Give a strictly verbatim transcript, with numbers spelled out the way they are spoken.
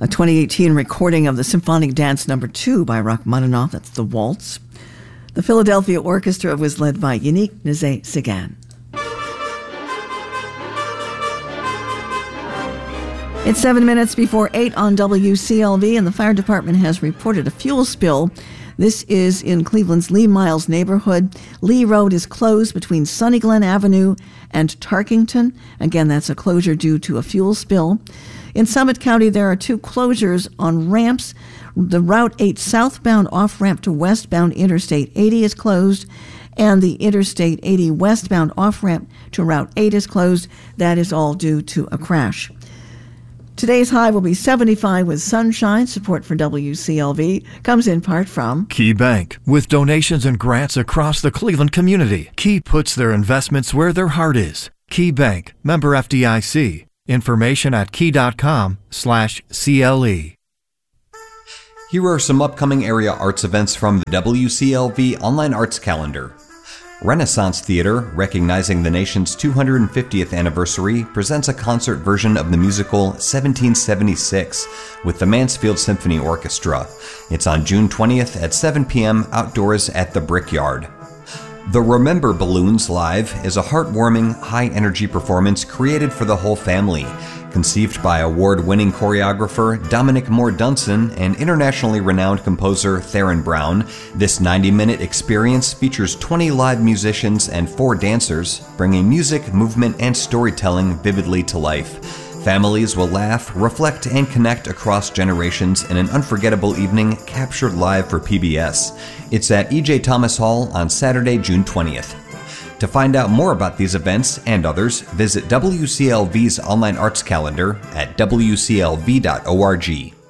A twenty eighteen recording of the Symphonic Dance Number two by Rachmaninoff, that's the waltz. The Philadelphia Orchestra was led by Yannick Nézet-Séguin. It's seven minutes before eight on W C L V, and the fire department has reported a fuel spill. This is in Cleveland's Lee Miles neighborhood. Lee Road is closed between Sunny Glen Avenue and Tarkington. Again, that's a closure due to a fuel spill. In Summit County, there are two closures on ramps. The Route eight southbound off-ramp to westbound Interstate eighty is closed, and the Interstate eighty westbound off-ramp to Route eight is closed. That is all due to a crash. Today's high will be seventy-five with sunshine. Support for W C L V comes in part from Key Bank. With donations and grants across the Cleveland community, Key puts their investments where their heart is. Key Bank, member F D I C. Information at key.com slash CLE. Here are some upcoming area arts events from the W C L V Online Arts Calendar. Renaissance Theater, recognizing the nation's two hundred fiftieth anniversary, presents a concert version of the musical seventeen seventy-six with the Mansfield Symphony Orchestra. It's on June twentieth at seven p.m. outdoors at the Brickyard. The Remember Balloons Live is a heartwarming, high-energy performance created for the whole family. Conceived by award-winning choreographer Dominic Moore Dunson and internationally renowned composer Theron Brown, this ninety-minute experience features twenty live musicians and four dancers, bringing music, movement, and storytelling vividly to life. Families will laugh, reflect, and connect across generations in an unforgettable evening captured live for P B S. It's at E J Thomas Hall on Saturday, June twentieth. To find out more about these events and others, visit W C L V's online arts calendar at W C L V dot org.